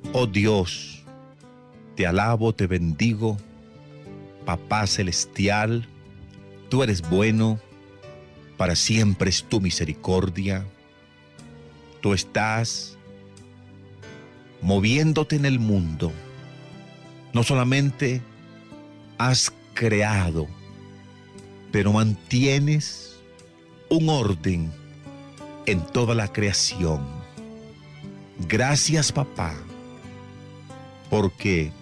Oh Dios, te alabo, te bendigo, Papá celestial, tú eres bueno, para siempre es tu misericordia. Tú estás moviéndote en el mundo. No solamente has creado, pero mantienes un orden en toda la creación. Gracias, Papá, porque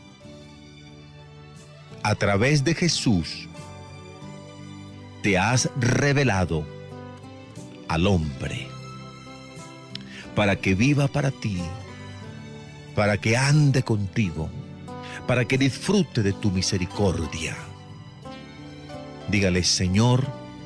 a través de Jesús te has revelado al hombre para que viva para ti, para que ande contigo, para que disfrute de tu misericordia. Dígale: Señor,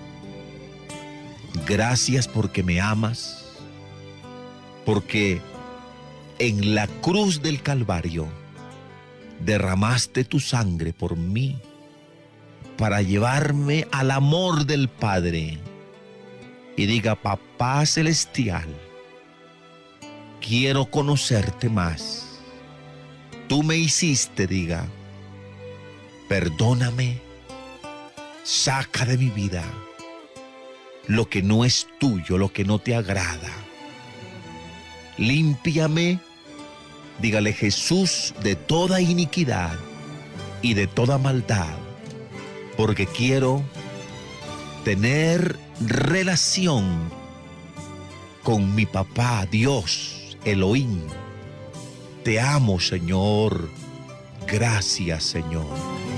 gracias porque me amas, porque en la cruz del Calvario derramaste tu sangre por mí para llevarme al amor del Padre. Y diga: Papá celestial, quiero conocerte más. Tú me hiciste, diga, perdóname, saca de mi vida lo que no es tuyo, lo que no te agrada. Límpiame, dígale Jesús, de toda iniquidad y de toda maldad, porque quiero tener relación con mi papá, Dios, Elohim. Te amo, Señor. Gracias, Señor.